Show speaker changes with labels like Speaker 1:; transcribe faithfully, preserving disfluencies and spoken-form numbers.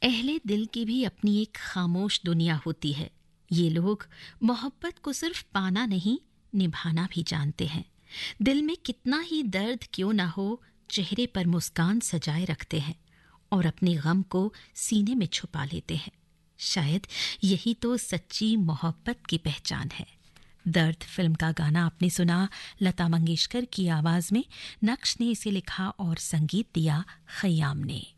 Speaker 1: अहले दिल की भी अपनी एक खामोश दुनिया होती है। ये लोग मोहब्बत को सिर्फ पाना नहीं, निभाना भी जानते हैं। दिल में कितना ही दर्द क्यों ना हो, चेहरे पर मुस्कान सजाए रखते हैं और अपने गम को सीने में छुपा लेते हैं। शायद यही तो सच्ची मोहब्बत की पहचान है। दर्द फिल्म का गाना आपने सुना लता मंगेशकर की आवाज में। नक्श ने इसे लिखा और संगीत दिया खयाम ने।